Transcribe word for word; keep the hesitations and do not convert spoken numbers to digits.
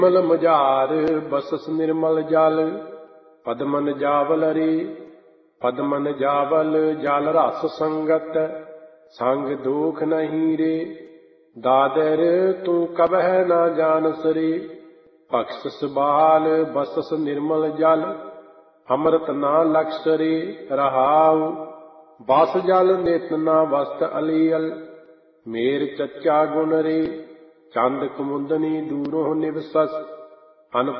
ਮਲ ਮੁਝਾਰ ਬਸਸ ਨਿਰਮਲ ਜਲ, ਪਦਮਨ ਜਾਵਲ ਰੇ। ਪਦਮਨ ਜਾਵਲ ਜਲ ਰਸ ਸੰਗਤ, ਸੰਗ ਦੋਖ ਨਹੀਂ ਰੇ। ਦਾਦਰ ਤੂੰ ਕਬਹਿ ਨਾ ਜਾਨਸ ਰੇ। ਬਖਸ਼ਸ ਬਾਲ ਬਸਸ ਨਿਰਮਲ ਜਲ, ਅੰਮ੍ਰਿਤ ਨਾ ਲਕਸ ਰੇ। ਰਹਾਉ ਬਸ ਜਲ ਨਿਤ ਨਾ ਵਸਤ ਅਲੀਅਲ, ਮੇਰ ਚੱਚਾ ਗੁਣ ਰੇ। ਚੰਦ ਕੁਮੁੰਦਨੀ ਦੂਰੋਂ ਨਿਵਸਸ, ਅਨ